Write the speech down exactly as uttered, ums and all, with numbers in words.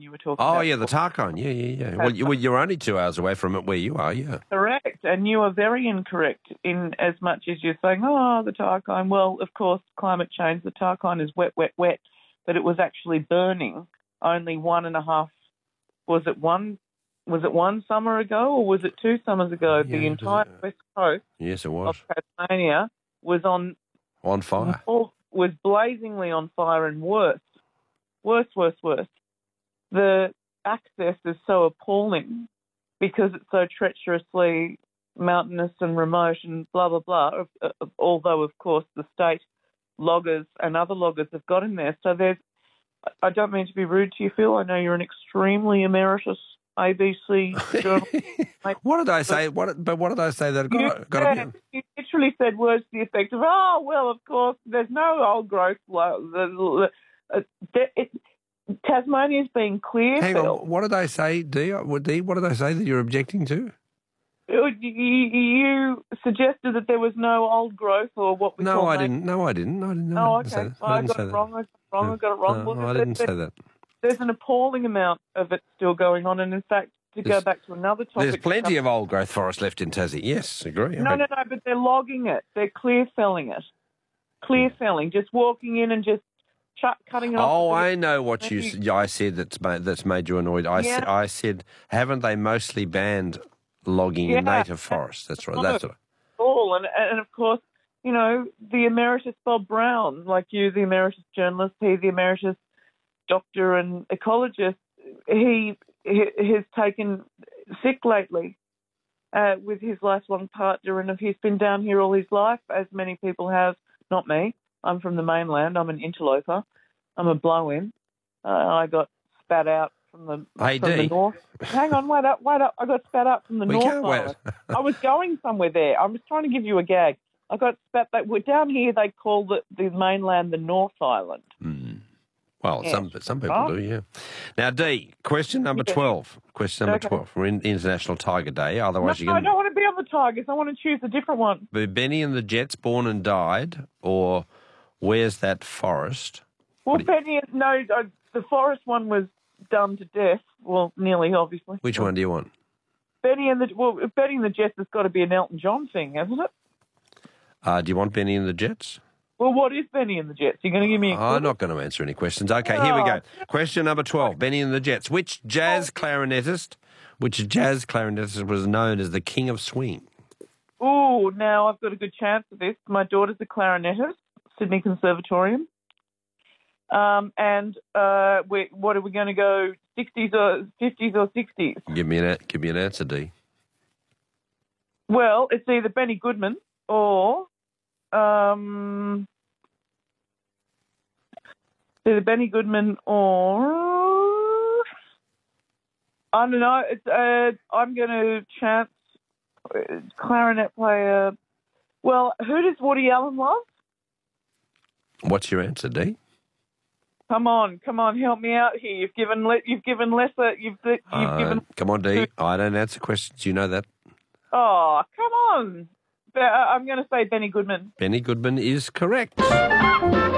you were talking Oh, about. yeah, the Tarkine. Yeah, yeah, yeah. Well, you, well, you're only two hours away from it where you are, yeah. Correct, and you are very incorrect in as much as you're saying, oh, the Tarkine. Well, of course, climate change, the Tarkine is wet, wet, wet, but it was actually burning only one and a half, was it one, was it one summer ago or was it two summers ago? Yeah, the entire west coast yes, it was. of Tasmania was on On fire. was blazingly on fire and worse, worse, worse, worse. The access is so appalling because it's so treacherously mountainous and remote and blah, blah, blah, although, of course, the state loggers and other loggers have got in there. So there's, I don't mean to be rude to you, Phil. I know you're an extremely emeritus A B C journalist. What did I say? What? But what did I say that it You, got, got to be on? you literally said words to the effect of, oh, well, of course, there's no old growth. The, the, the, it, Tasmania's being clear. Hang Phil. on. What did I say, Dee? What, Dee? What did I say that you're objecting to? You, you suggested that there was no old growth or what we No, call I native- didn't. No, I didn't. No, I didn't. No, Oh, I didn't say okay. that. Well, I I didn't got say it that. wrong. I got it wrong. No, I got it wrong. no, Well, I there- didn't there- say that. There's an appalling amount of it still going on, and in fact, to There's- go back to another topic, There's plenty of old growth forest left in Tassie. Yes, agree. No, no, no, but they're logging it. They're clear felling it. Clear felling, just walking in and just ch- cutting it off. Oh, I know what you. s- I said that's made, that's made you annoyed. I, Yeah. s- I said, haven't they mostly banned logging in Yeah. native forests? That's right. That's right. all. And, and of course, you know, the emeritus Bob Brown, like you, the emeritus journalist, he, the emeritus doctor and ecologist, he, he has taken sick lately uh, with his lifelong partner, and he's been down here all his life, as many people have. Not me. I'm from the mainland. I'm an interloper. I'm a blow-in. Uh, I got spat out from the Hey, from the Dee. north. Hang on, wait up, wait up. I got spat out from the We North can't wait. Island. I was going somewhere there. I was trying to give you a gag. I got spat back. Well, down here they call the, the mainland the North Island. Mm. Well, Yes. some some people Oh. do, yeah. Now, D, question number Yeah. twelve. Question number Okay. twelve. We're in International Tiger Day. Otherwise, No, you're I going don't want to be on the Tigers. I want to choose a different one. to be Benny and the Jets, Born and Died, or Where's That Forest? Well, What do you- Benny, no, uh, the Forest one was done to death. Well, nearly, obviously. Which one do you want? Benny and the well, Benny and the Jets has got to be an Elton John thing, hasn't it? Uh, do you want Benny and the Jets? Well, what is Benny and the Jets? You're going to give me a I'm clue? not going to answer any questions. Okay, here we go. Oh. Question number twelve. Benny and the Jets. Which jazz clarinetist, which jazz clarinetist was known as the King of Swing? Ooh, now I've got a good chance of this. My daughter's a clarinetist, Sydney Conservatorium. Um, and uh, we, what are we going to go, sixties or fifties or sixties? Give me an a- give me an answer, D. Well, it's either Benny Goodman or um, it's either Benny Goodman or I don't know. It's uh, I'm going to chance uh, clarinet player. Well, who does Woody Allen love? What's your answer, D? Come on, come on, help me out here. You've given le- you've given lesser. You've you've Uh, given. come on, D. I don't answer questions. You know that. Oh, come on. Be- uh, I'm going to say Benny Goodman. Benny Goodman is correct.